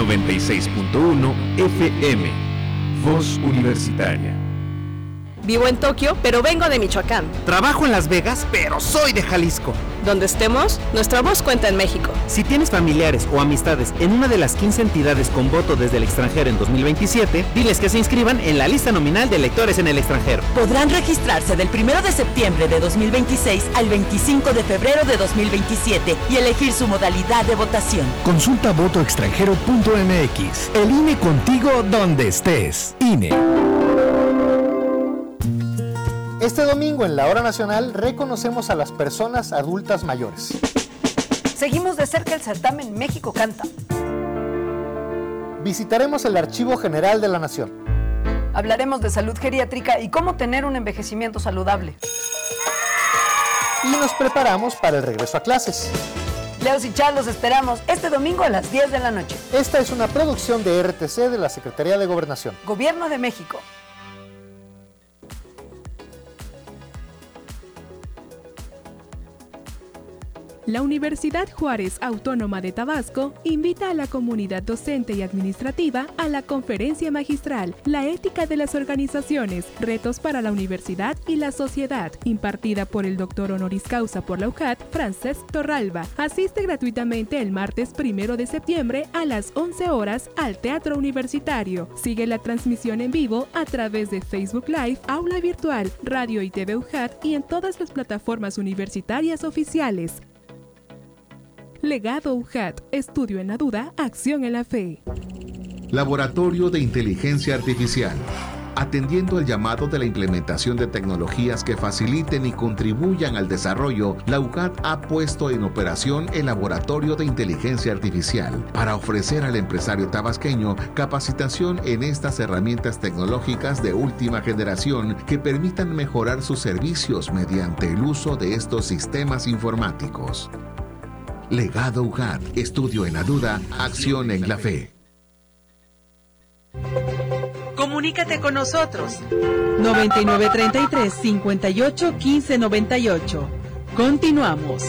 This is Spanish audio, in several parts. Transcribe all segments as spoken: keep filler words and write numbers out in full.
noventa y seis punto uno F M. Voz Universitaria. Vivo en Tokio, pero vengo de Michoacán. Trabajo en Las Vegas, pero soy de Jalisco. Donde estemos, nuestra voz cuenta en México. Si tienes familiares o amistades en una de las quince entidades con voto desde el extranjero en dos mil veintisiete, diles que se inscriban en la lista nominal de electores en el extranjero. Podrán registrarse del primero de septiembre de dos mil veintiséis al veinticinco de febrero de dos mil veintisiete y elegir su modalidad de votación. Consulta voto extranjero punto m x. El I N E contigo donde estés. I N E. Este domingo en la Hora Nacional reconocemos a las personas adultas mayores. Seguimos de cerca el certamen México Canta. Visitaremos el Archivo General de la Nación. Hablaremos de salud geriátrica y cómo tener un envejecimiento saludable. Y nos preparamos para el regreso a clases. Leos y Char los esperamos este domingo a las diez de la noche. Esta es una producción de R T C de la Secretaría de Gobernación. Gobierno de México. La Universidad Juárez Autónoma de Tabasco invita a la comunidad docente y administrativa a la conferencia magistral La ética de las organizaciones, retos para la universidad y la sociedad, impartida por el doctor honoris causa por la U J A T, Francesc Torralba. Asiste gratuitamente el martes primero de septiembre a las once horas al Teatro Universitario. Sigue la transmisión en vivo a través de Facebook Live, Aula Virtual, Radio y T V U J A T y en todas las plataformas universitarias oficiales. Legado U J A T, estudio en la duda, acción en la fe. Laboratorio de Inteligencia Artificial. Atendiendo al llamado de la implementación de tecnologías que faciliten y contribuyan al desarrollo, la U J A T ha puesto en operación el Laboratorio de Inteligencia Artificial para ofrecer al empresario tabasqueño capacitación en estas herramientas tecnológicas de última generación que permitan mejorar sus servicios mediante el uso de estos sistemas informáticos. Legado U J A T, estudio en la duda, acción en la fe. Comunícate con nosotros. noventa y nueve treinta y tres, cincuenta y ocho, quince noventa y ocho. Continuamos.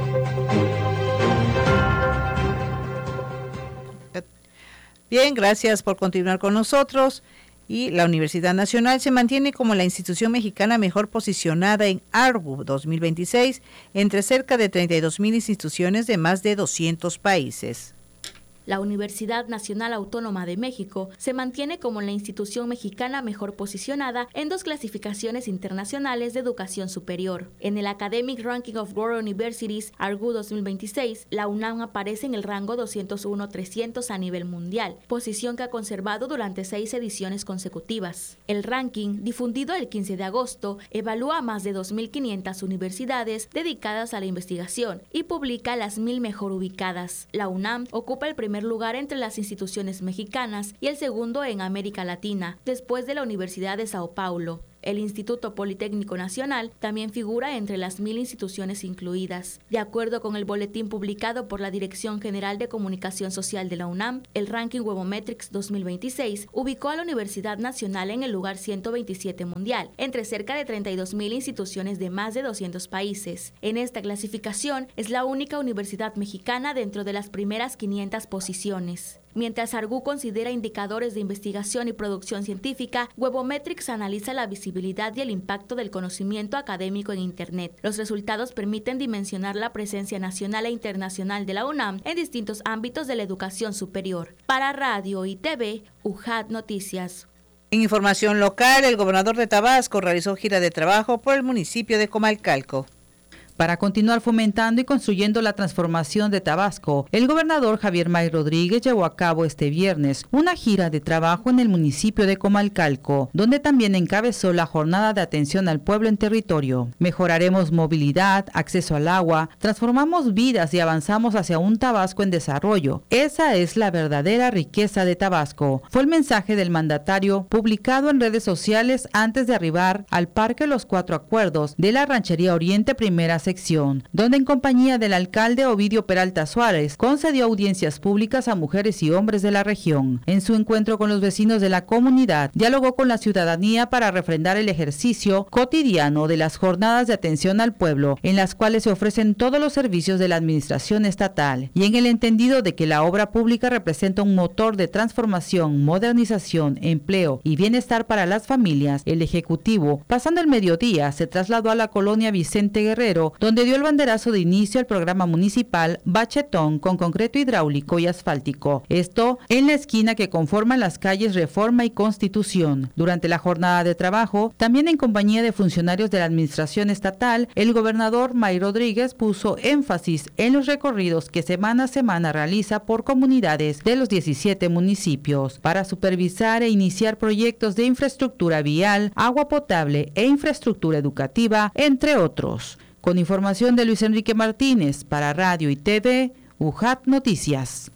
Bien, gracias por continuar con nosotros. Y la Universidad Nacional se mantiene como la institución mexicana mejor posicionada en ARGU dos mil veintiséis entre cerca de treinta y dos mil instituciones de más de doscientos países. La Universidad Nacional Autónoma de México se mantiene como la institución mexicana mejor posicionada en dos clasificaciones internacionales de educación superior. En el Academic Ranking of World Universities ARGU dos mil veintiséis, la UNAM aparece en el rango doscientos uno trescientos a nivel mundial, posición que ha conservado durante seis ediciones consecutivas. El ranking, difundido el quince de agosto, evalúa a más de dos mil quinientas universidades dedicadas a la investigación y publica las mil mejor ubicadas. La UNAM ocupa el primer lugar entre las instituciones mexicanas y el segundo en América Latina, después de la Universidad de Sao Paulo. El Instituto Politécnico Nacional también figura entre las mil instituciones incluidas. De acuerdo con el boletín publicado por la Dirección General de Comunicación Social de la UNAM, el ranking Webometrics dos mil veintiséis ubicó a la Universidad Nacional en el lugar ciento veintisiete mundial, entre cerca de treinta y dos mil instituciones de más de doscientos países. En esta clasificación es la única universidad mexicana dentro de las primeras quinientas posiciones. Mientras ARGU considera indicadores de investigación y producción científica, Webometrics analiza la visibilidad y el impacto del conocimiento académico en Internet. Los resultados permiten dimensionar la presencia nacional e internacional de la UNAM en distintos ámbitos de la educación superior. Para Radio y T V, U J A T Noticias. En información local, el gobernador de Tabasco realizó gira de trabajo por el municipio de Comalcalco. Para continuar fomentando y construyendo la transformación de Tabasco, el gobernador Javier May Rodríguez llevó a cabo este viernes una gira de trabajo en el municipio de Comalcalco, donde también encabezó la jornada de atención al pueblo en territorio. Mejoraremos movilidad, acceso al agua, transformamos vidas y avanzamos hacia un Tabasco en desarrollo. Esa es la verdadera riqueza de Tabasco, fue el mensaje del mandatario publicado en redes sociales antes de arribar al Parque Los Cuatro Acuerdos de la Ranchería Oriente Primera sección, donde en compañía del alcalde Ovidio Peralta Suárez concedió audiencias públicas a mujeres y hombres de la región. En su encuentro con los vecinos de la comunidad, dialogó con la ciudadanía para refrendar el ejercicio cotidiano de las jornadas de atención al pueblo, en las cuales se ofrecen todos los servicios de la administración estatal, y en el entendido de que la obra pública representa un motor de transformación, modernización, empleo y bienestar para las familias. El Ejecutivo, pasando el mediodía, se trasladó a la colonia Vicente Guerrero, donde dio el banderazo de inicio al programa municipal Bachetón con concreto hidráulico y asfáltico. Esto en la esquina que conforman las calles Reforma y Constitución. Durante la jornada de trabajo, también en compañía de funcionarios de la administración estatal, el gobernador May Rodríguez puso énfasis en los recorridos que semana a semana realiza por comunidades de los diecisiete municipios para supervisar e iniciar proyectos de infraestructura vial, agua potable e infraestructura educativa, entre otros. Con información de Luis Enrique Martínez para Radio y T V, U J A T Noticias.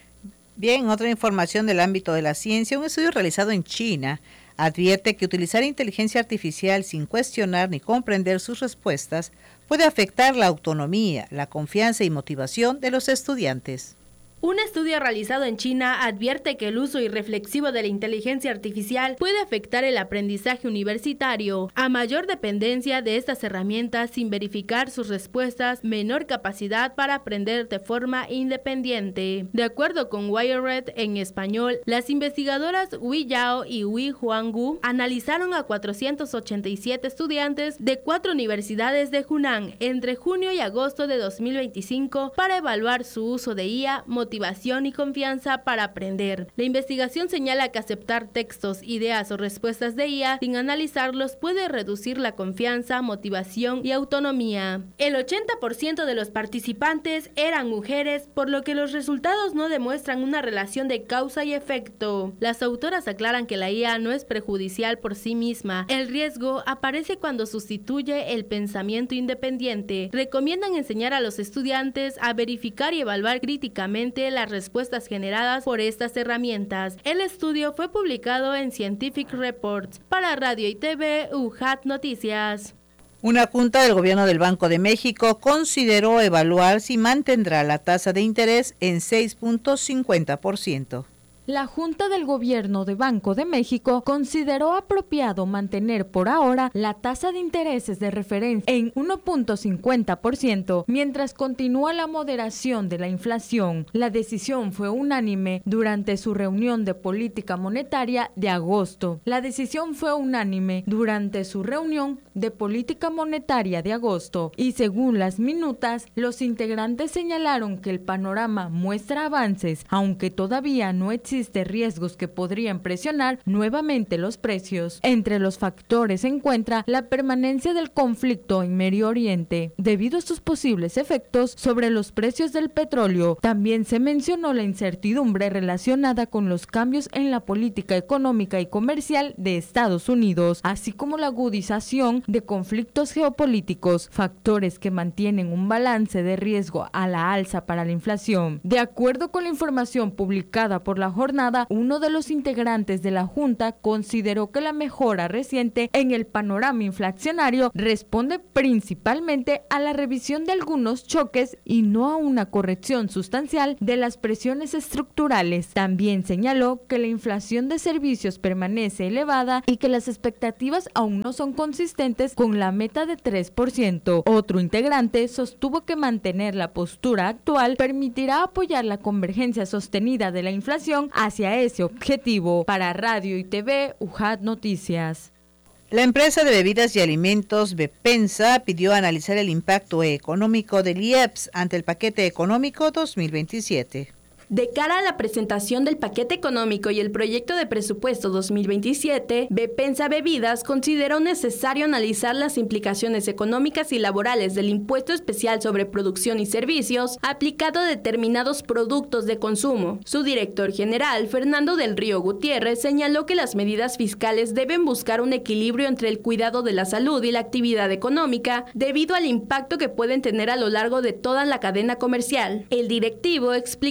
Bien, otra información del ámbito de la ciencia. Un estudio realizado en China advierte que utilizar inteligencia artificial sin cuestionar ni comprender sus respuestas puede afectar la autonomía, la confianza y motivación de los estudiantes. Un estudio realizado en China advierte que el uso irreflexivo de la inteligencia artificial puede afectar el aprendizaje universitario. A mayor dependencia de estas herramientas sin verificar sus respuestas, menor capacidad para aprender de forma independiente. De acuerdo con Wired en español, las investigadoras Wei Yao y Wei Huanggu analizaron a cuatrocientos ochenta y siete estudiantes de cuatro universidades de Hunan entre junio y agosto de dos mil veinticinco para evaluar su uso de I A, motivación y confianza para aprender. La investigación señala que aceptar textos, ideas o respuestas de I A sin analizarlos puede reducir la confianza, motivación y autonomía. El ochenta por ciento de los participantes eran mujeres, por lo que los resultados no demuestran una relación de causa y efecto. Las autoras aclaran que la I A no es perjudicial por sí misma. El riesgo aparece cuando sustituye el pensamiento independiente. Recomiendan enseñar a los estudiantes a verificar y evaluar críticamente las respuestas generadas por estas herramientas. El estudio fue publicado en Scientific Reports. Para Radio y T V, U J A T Noticias. Una junta del Gobierno del Banco de México consideró evaluar si mantendrá la tasa de interés en seis punto cincuenta por ciento. La Junta del Gobierno de Banco de México consideró apropiado mantener por ahora la tasa de intereses de referencia en uno punto cincuenta por ciento, mientras continúa la moderación de la inflación. La decisión fue unánime durante su reunión de política monetaria de agosto. La decisión fue unánime durante su reunión de política monetaria de agosto y según las minutas, los integrantes señalaron que el panorama muestra avances, aunque todavía no existe Existen riesgos que podrían presionar nuevamente los precios. Entre los factores se encuentra la permanencia del conflicto en Medio Oriente, debido a sus posibles efectos sobre los precios del petróleo. También se mencionó la incertidumbre relacionada con los cambios en la política económica y comercial de Estados Unidos, así como la agudización de conflictos geopolíticos, factores que mantienen un balance de riesgo a la alza para la inflación. De acuerdo con la información publicada por la jornada, uno de los integrantes de la Junta consideró que la mejora reciente en el panorama inflacionario responde principalmente a la revisión de algunos choques y no a una corrección sustancial de las presiones estructurales. También señaló que la inflación de servicios permanece elevada y que las expectativas aún no son consistentes con la meta de tres por ciento. Otro integrante sostuvo que mantener la postura actual permitirá apoyar la convergencia sostenida de la inflación hacia ese objetivo. Para Radio y T V, U J A T Noticias. La empresa de bebidas y alimentos Bepensa pidió analizar el impacto económico del I E P S ante el paquete económico dos mil veintisiete. De cara a la presentación del paquete económico y el proyecto de presupuesto dos mil veintisiete, Bepensa Bebidas consideró necesario analizar las implicaciones económicas y laborales del impuesto especial sobre producción y servicios aplicado a determinados productos de consumo. Su director general, Fernando del Río Gutiérrez, señaló que las medidas fiscales deben buscar un equilibrio entre el cuidado de la salud y la actividad económica debido al impacto que pueden tener a lo largo de toda la cadena comercial. El directivo explicó que al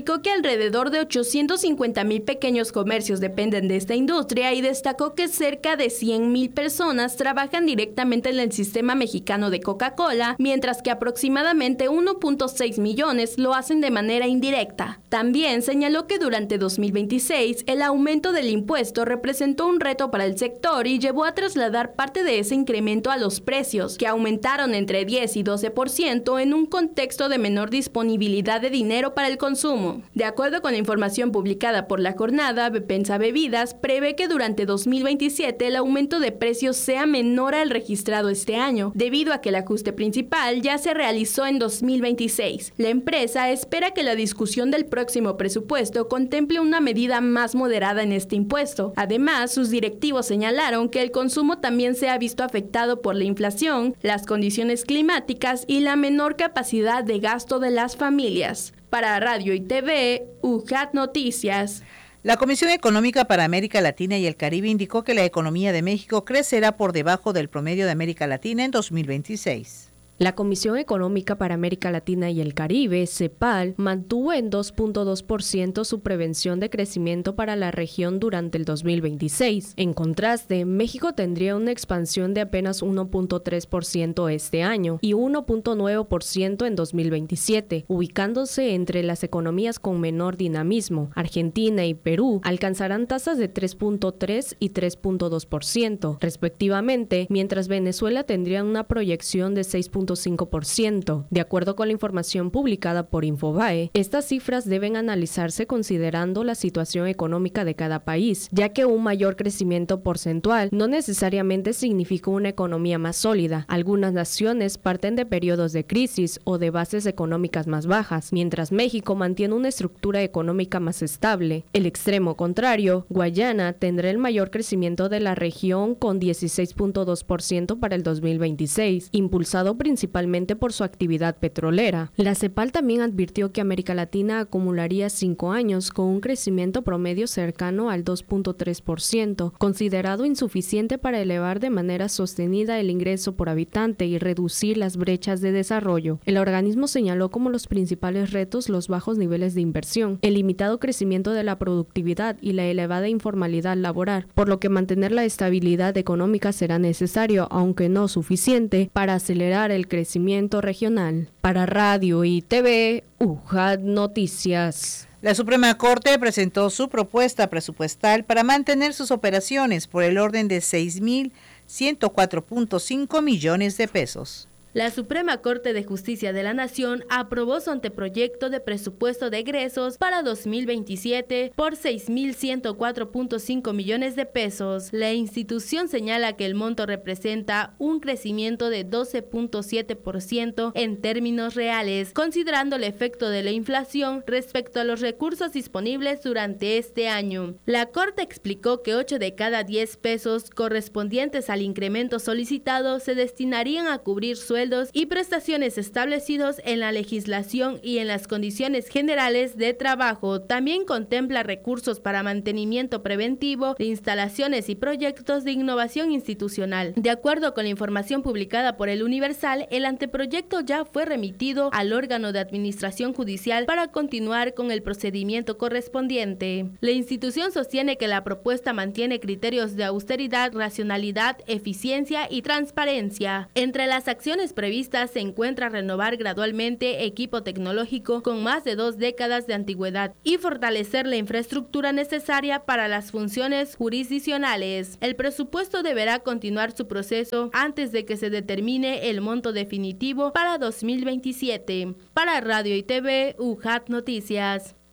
alrededor de ochocientos cincuenta mil pequeños comercios dependen de esta industria y destacó que cerca de cien mil personas trabajan directamente en el sistema mexicano de Coca-Cola, mientras que aproximadamente uno punto seis millones lo hacen de manera indirecta. También señaló que durante dos mil veintiséis el aumento del impuesto representó un reto para el sector y llevó a trasladar parte de ese incremento a los precios, que aumentaron entre diez y doce por ciento en un contexto de menor disponibilidad de dinero para el consumo. De acuerdo con la información publicada por la jornada, Bepensa Bebidas prevé que durante dos mil veintisiete el aumento de precios sea menor al registrado este año, debido a que el ajuste principal ya se realizó en dos mil veintiséis. La empresa espera que la discusión del próximo presupuesto contemple una medida más moderada en este impuesto. Además, sus directivos señalaron que el consumo también se ha visto afectado por la inflación, las condiciones climáticas y la menor capacidad de gasto de las familias. Para Radio y T V, U J A T Noticias. La Comisión Económica para América Latina y el Caribe indicó que la economía de México crecerá por debajo del promedio de América Latina en dos mil veintiséis. La Comisión Económica para América Latina y el Caribe, CEPAL, mantuvo en dos punto dos por ciento su prevención de crecimiento para la región durante el dos mil veintiséis. En contraste, México tendría una expansión de apenas uno punto tres por ciento este año y uno punto nueve por ciento en dos mil veintisiete, ubicándose entre las economías con menor dinamismo. Argentina y Perú alcanzarán tasas de tres punto tres y tres punto dos por ciento, respectivamente, mientras Venezuela tendría una proyección de seis punto cinco por ciento. De acuerdo con la información publicada por Infobae, estas cifras deben analizarse considerando la situación económica de cada país, ya que un mayor crecimiento porcentual no necesariamente significa una economía más sólida. Algunas naciones parten de periodos de crisis o de bases económicas más bajas, mientras México mantiene una estructura económica más estable. El extremo contrario, Guayana tendrá el mayor crecimiento de la región con dieciséis punto dos por ciento para el dos mil veintiséis, impulsado principalmente principalmente por su actividad petrolera. La CEPAL también advirtió que América Latina acumularía cinco años con un crecimiento promedio cercano al dos punto tres por ciento, considerado insuficiente para elevar de manera sostenida el ingreso por habitante y reducir las brechas de desarrollo. El organismo señaló como los principales retos los bajos niveles de inversión, el limitado crecimiento de la productividad y la elevada informalidad laboral, por lo que mantener la estabilidad económica será necesario, aunque no suficiente, para acelerar el crecimiento regional. Para Radio y T V, U J A T Noticias. La Suprema Corte presentó su propuesta presupuestal para mantener sus operaciones por el orden de seis mil ciento cuatro punto cinco millones de pesos. La Suprema Corte de Justicia de la Nación aprobó su anteproyecto de presupuesto de egresos para dos mil veintisiete por seis mil ciento cuatro punto cinco millones de pesos. La institución señala que el monto representa un crecimiento de doce punto siete por ciento en términos reales, considerando el efecto de la inflación respecto a los recursos disponibles durante este año. La Corte explicó que ocho de cada diez pesos correspondientes al incremento solicitado se destinarían a cubrir sueldos y prestaciones establecidos en la legislación y en las condiciones generales de trabajo. También contempla recursos para mantenimiento preventivo de instalaciones y proyectos de innovación institucional. De acuerdo con la información publicada por El Universal, el anteproyecto ya fue remitido al órgano de administración judicial para continuar con el procedimiento correspondiente. La institución sostiene que la propuesta mantiene criterios de austeridad, racionalidad, eficiencia y transparencia. Entre las acciones previstas se encuentra renovar gradualmente equipo tecnológico con más de dos décadas de antigüedad y fortalecer la infraestructura necesaria para las funciones jurisdiccionales. El presupuesto deberá continuar su proceso antes de que se determine el monto definitivo para dos mil veintisiete. Para Radio y T V, U J A T Noticias.